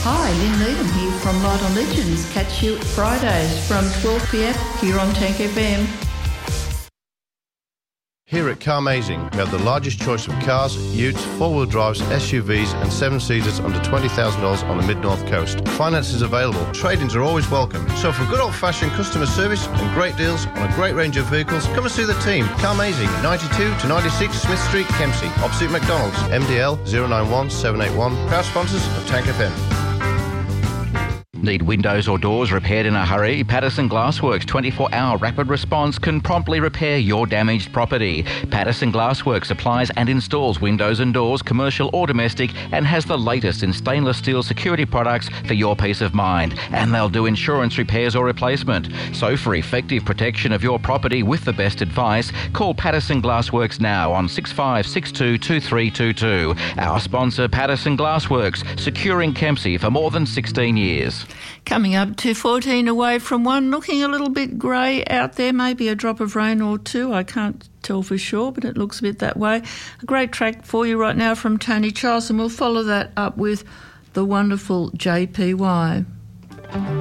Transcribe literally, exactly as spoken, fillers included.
Hi, Lynn Needham here from Light on Legends. Catch you Fridays from twelve p m here on Tank F M. Here at Carmazing, we have the largest choice of cars, utes, four-wheel drives, S U Vs and seven-seaters under twenty thousand dollars on the mid-north coast. Finance is available. Trade-ins are always welcome. So for good old-fashioned customer service and great deals on a great range of vehicles, come and see the team. Carmazing, ninety-two to ninety-six Smith Street, Kempsey, opposite McDonald's. M D L zero nine one seven eight one. Proud sponsors of Tank F M. Need windows or doors repaired in a hurry? Patterson Glassworks twenty-four hour rapid response can promptly repair your damaged property. Patterson Glassworks supplies and installs windows and doors, commercial or domestic, and has the latest in stainless steel security products for your peace of mind. And they'll do insurance repairs or replacement. So for effective protection of your property with the best advice, call Patterson Glassworks now on six five six two, two three two two. Our sponsor, Patterson Glassworks, securing Kempsey for more than sixteen years. Coming up to fourteen away from one, looking a little bit grey out there, maybe a drop of rain or two. I can't tell for sure, but it looks a bit that way. A great track for you right now from Tony Charles, and we'll follow that up with the wonderful J P Y.